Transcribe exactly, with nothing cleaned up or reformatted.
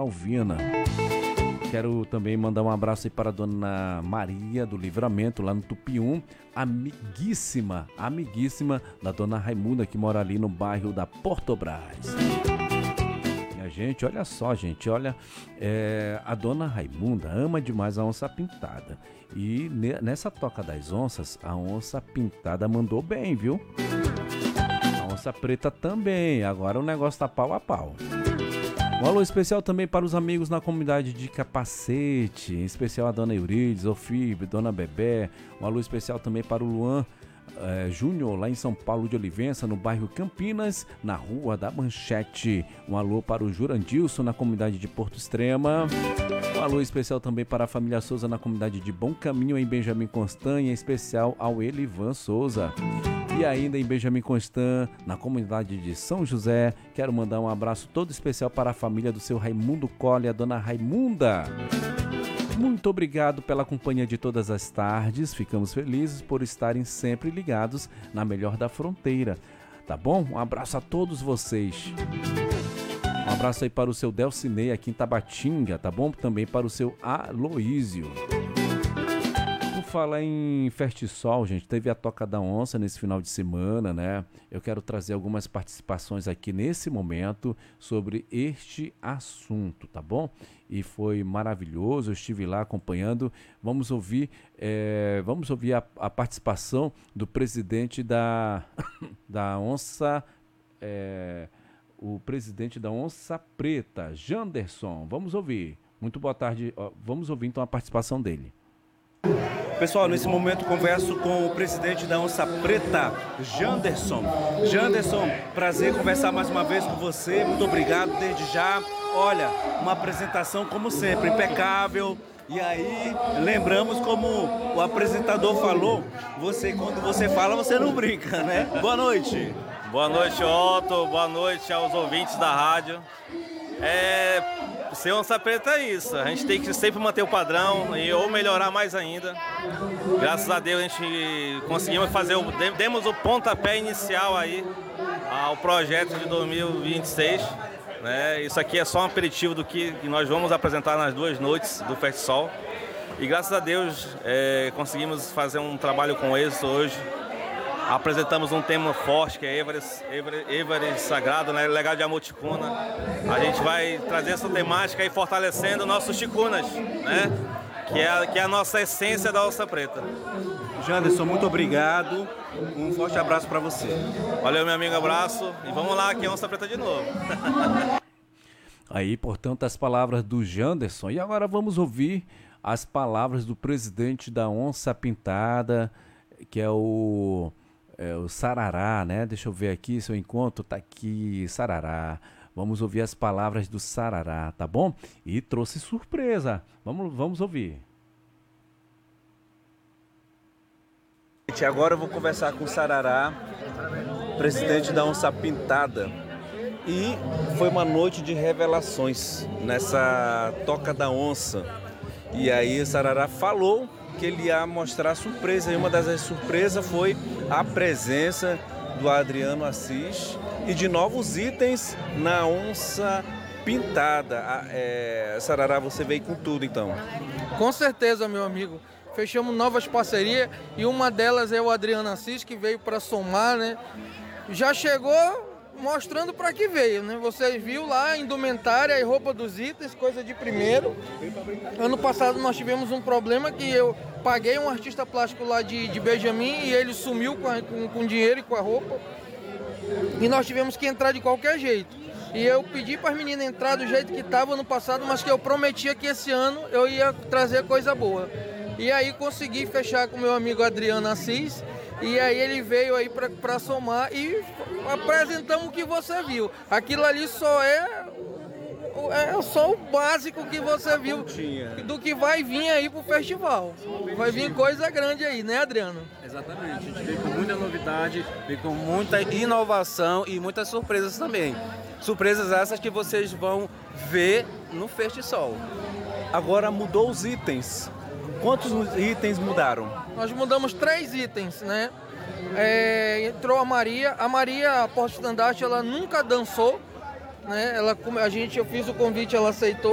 Alvina. Quero também mandar um abraço aí para a dona Maria do Livramento, lá no Tupium, amiguíssima, amiguíssima da dona Raimunda, que mora ali no bairro da Portobras. Minha gente, olha só, gente, olha, é, a dona Raimunda ama demais a onça pintada. E ne, nessa Toca das Onças, a onça pintada mandou bem, viu? A onça preta também, agora o negócio tá pau a pau. Um alô especial também para os amigos na comunidade de Capacete, em especial a dona Eurides, Ofib, dona Bebé. Um alô especial também para o Luan eh, Júnior, lá em São Paulo de Olivença, no bairro Campinas, na Rua da Manchete. Um alô para o Jurandilson, na comunidade de Porto Extrema. Um alô especial também para a família Souza, na comunidade de Bom Caminho, em Benjamin Constant, em especial ao Elivan Souza. E ainda em Benjamin Constant, na comunidade de São José, quero mandar um abraço todo especial para a família do seu Raimundo Colle, a dona Raimunda. Muito obrigado pela companhia de todas as tardes, ficamos felizes por estarem sempre ligados na melhor da fronteira, tá bom? Um abraço a todos vocês. Um abraço aí para o seu Delcinei aqui em Tabatinga, tá bom? Também para o seu Aloísio. Falar em Fertisol, gente, teve a Toca da Onça nesse final de semana, né? Eu quero trazer algumas participações aqui nesse momento sobre este assunto, tá bom? E foi maravilhoso, eu estive lá acompanhando. Vamos ouvir, é, vamos ouvir a, a participação do presidente da, da Onça, é, o presidente da Onça Preta, Janderson. Vamos ouvir. Muito boa tarde. Vamos ouvir então a participação dele. Pessoal, nesse momento converso com o presidente da Onça Preta, Janderson. Janderson, prazer conversar mais uma vez com você. Muito obrigado desde já. Olha, uma apresentação como sempre, impecável. E aí, lembramos como o apresentador falou, você quando você fala, você não brinca, né? Boa noite. Boa noite, Otto. Boa noite aos ouvintes da rádio. É, ser Onça Preta é isso, a gente tem que sempre manter o padrão e ou melhorar mais ainda. Graças a Deus a gente conseguimos fazer, o, demos o pontapé inicial aí ao projeto de dois mil e vinte e seis. Né? Isso aqui é só um aperitivo do que nós vamos apresentar nas duas noites do Fertisol. E graças a Deus é, conseguimos fazer um trabalho com êxito hoje. Apresentamos um tema forte, que é Everest, Everest, Everest Sagrado, né? Legado de Amor Ticuna. A gente vai trazer essa temática e fortalecendo nossos ticunas, né? Que é, que é a nossa essência da Onça Preta. Janderson, muito obrigado. Um forte abraço para você. Valeu, meu amigo, abraço. E vamos lá, aqui é Onça Preta de novo. Aí, portanto, as palavras do Janderson. E agora vamos ouvir as palavras do presidente da Onça Pintada, que é o... É, o Sarará, né? Deixa eu ver aqui, seu encontro tá aqui, Sarará. Vamos ouvir as palavras do Sarará, tá bom? E trouxe surpresa. Vamos, vamos ouvir. Agora eu vou conversar com o Sarará, presidente da Onça Pintada. E foi uma noite de revelações nessa Toca da Onça. E aí o Sarará falou que ele ia mostrar surpresa, e uma das surpresas foi a presença do Adriano Assis e de novos itens na Onça Pintada. É, Sarará, você veio com tudo então? Com certeza, meu amigo. Fechamos novas parcerias e uma delas é o Adriano Assis, que veio para somar, né? Já chegou mostrando para que veio, né? Você viu lá a indumentária e roupa dos itens, coisa de primeiro. Ano passado nós tivemos um problema que eu paguei um artista plástico lá de, de Benjamin e ele sumiu com, a, com, com dinheiro e com a roupa. E nós tivemos que entrar de qualquer jeito. E eu pedi para as meninas entrar do jeito que estava ano passado, mas que eu prometia que esse ano eu ia trazer coisa boa. E aí consegui fechar com meu amigo Adriano Assis. E aí ele veio aí para somar e apresentamos o que você viu. Aquilo ali só é, é só o básico que você viu do que vai vir aí pro festival. Vai vir coisa grande aí, né, Adriano? Exatamente, a gente veio com muita novidade, veio com muita inovação e muitas surpresas também. Surpresas essas que vocês vão ver no Fertisol. Agora mudou os itens. Quantos itens mudaram? Nós mudamos três itens, né? É, entrou a Maria. A Maria, a porta-estandarte, ela nunca dançou, né? Ela, a gente, eu fiz o convite, ela aceitou.